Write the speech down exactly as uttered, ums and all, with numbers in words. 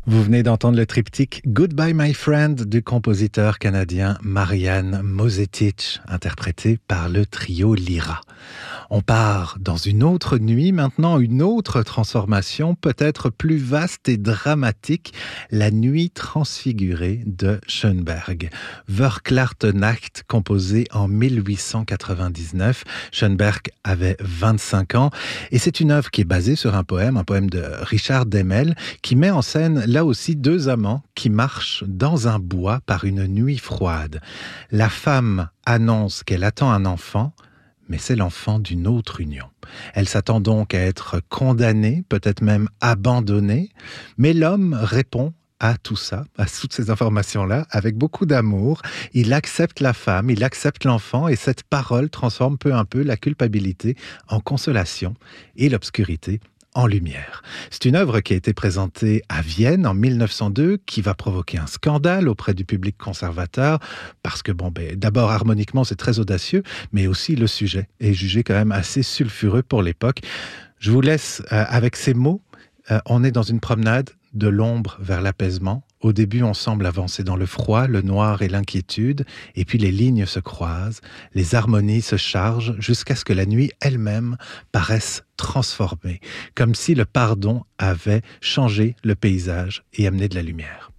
Vous venez d'entendre le triptyque Goodbye My Friend du compositeur canadien Marian Mosetich, interprété par le trio Lyra. On part dans une autre nuit, maintenant une autre transformation, peut-être plus vaste et dramatique, la nuit transfigurée de Schönberg. Verklaarte-Nacht, composé en mille huit cent quatre-vingt-dix-neuf. Schönberg avait vingt-cinq ans et c'est une œuvre qui est basée sur un poème, un poème de Richard Demmel, qui met en scène là aussi deux amants qui marchent dans un bois par une nuit froide. La femme annonce qu'elle attend un enfant, mais c'est l'enfant d'une autre union. Elle s'attend donc à être condamnée, peut-être même abandonnée, mais l'homme répond à tout ça, à toutes ces informations-là, avec beaucoup d'amour. Il accepte la femme, il accepte l'enfant, et cette parole transforme peu à peu la culpabilité en consolation et l'obscurité en lumière. C'est une œuvre qui a été présentée à Vienne en mille neuf cent deux, qui va provoquer un scandale auprès du public conservateur, parce que, bon, ben, d'abord, harmoniquement, c'est très audacieux, mais aussi le sujet est jugé quand même assez sulfureux pour l'époque. Je vous laisse euh, avec ces mots. Euh, on est dans une promenade de l'ombre vers l'apaisement. Au début, on semble avancer dans le froid, le noir et l'inquiétude, et puis les lignes se croisent, les harmonies se chargent, jusqu'à ce que la nuit elle-même paraisse transformée, comme si le pardon avait changé le paysage et amené de la lumière.